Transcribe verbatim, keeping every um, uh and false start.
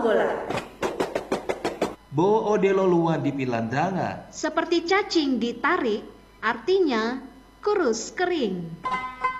bola. Bo odelo luan di pilandanga. Seperti cacing ditarik, artinya kurus kering.